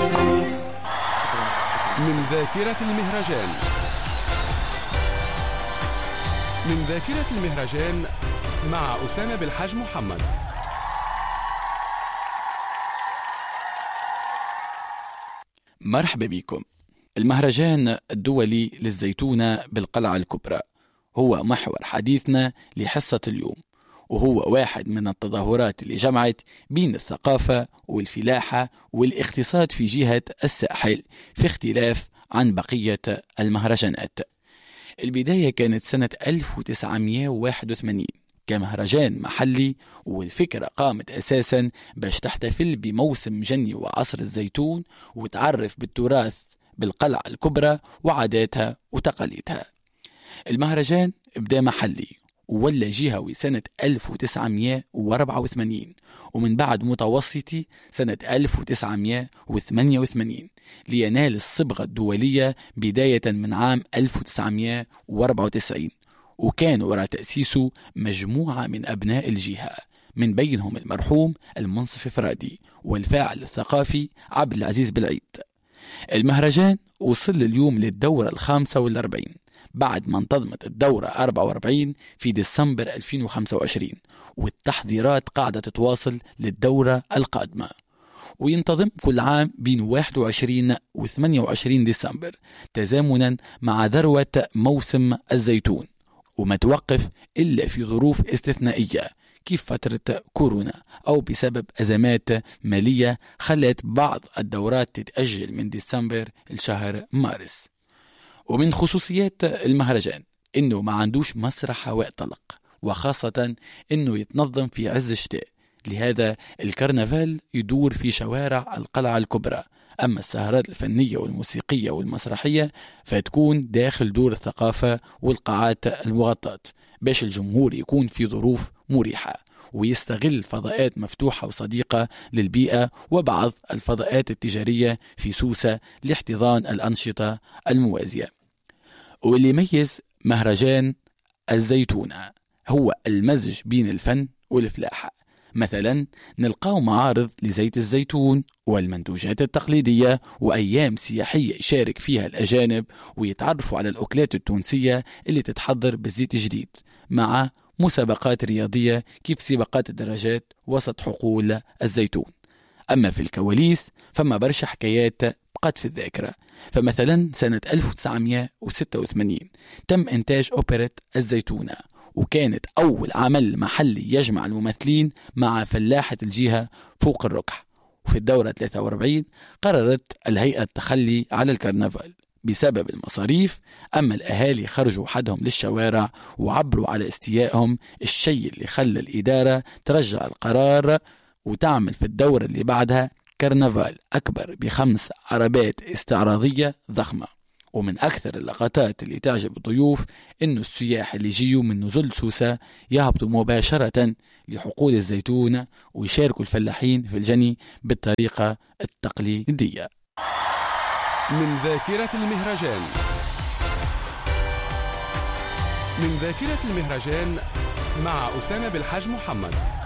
من ذاكرة المهرجان. من ذاكرة المهرجان مع أسامة بالحاج محمد. مرحبا بكم. المهرجان الدولي للزيتونة بالقلعة الكبرى هو محور حديثنا لحصة اليوم، وهو واحد من التظاهرات اللي جمعت بين الثقافة والفلاحة والاقتصاد في جهة الساحل، في اختلاف عن بقية المهرجانات. البداية كانت سنة 1981 كمهرجان محلي، والفكرة قامت أساسا باش تحتفل بموسم جني وعصر الزيتون وتعرف بالتراث بالقلعة الكبرى وعاداتها وتقاليدها. المهرجان بدأ محلي وولا جهوي سنة 1984، ومن بعد متوسطي سنة 1988 لينال الصبغة الدولية بداية من عام 1994، وكان وراء تأسيسه مجموعة من أبناء الجهة، من بينهم المرحوم المنصف فرادي والفاعل الثقافي عبد العزيز بالعيد. المهرجان وصل اليوم للدورة 45 بعد ما انتظمت الدورة 44 في ديسمبر 2025، والتحضيرات قاعدة تتواصل للدورة القادمة، وينتظم كل عام بين 21 و 28 ديسمبر تزامنا مع ذروة موسم الزيتون، وما توقف إلا في ظروف استثنائية كيف فترة كورونا أو بسبب أزمات مالية خلت بعض الدورات تتأجل من ديسمبر لشهر مارس. ومن خصوصيات المهرجان إنه ما عندوش مسرح هواء طلق، وخاصة إنه يتنظم في عز الشتاء، لهذا الكرنفال يدور في شوارع القلعة الكبرى، أما السهرات الفنية والموسيقية والمسرحية فتكون داخل دور الثقافة والقاعات المغطاة، باش الجمهور يكون في ظروف مريحة ويستغل فضاءات مفتوحة وصديقة للبيئة، وبعض الفضاءات التجارية في سوسة لاحتضان الأنشطة الموازية. واللي يميز مهرجان الزيتونة هو المزج بين الفن والفلاحة. مثلا نلقاو معارض لزيت الزيتون والمنتوجات التقليدية، وأيام سياحية يشارك فيها الأجانب ويتعرفوا على الأكلات التونسية اللي تتحضر بالزيت الجديد، مع مسابقات رياضية كيف سباقات الدراجات وسط حقول الزيتون. أما في الكواليس فما برشا حكايات بقت في الذاكرة. فمثلا سنة 1986 تم إنتاج أوبرة الزيتونة، وكانت أول عمل محلي يجمع الممثلين مع فلاحة الجهة فوق الركح. وفي الدورة 43 قررت الهيئة التخلي على الكرنفال بسبب المصاريف، أما الأهالي خرجوا حدهم للشوارع وعبروا على استيائهم، الشيء اللي خلى الإدارة ترجع القرار وتعمل في الدورة اللي بعدها كرنفال أكبر ب5 عربات استعراضية ضخمة. ومن أكثر اللقطات اللي تعجب الضيوف إنه السياح اللي يجيوا من نزل سوسة يهبطوا مباشرة لحقول الزيتون ويشاركوا الفلاحين في الجني بالطريقة التقليدية. من ذاكرة المهرجان. من ذاكرة المهرجان مع أسامة بالحاج محمد.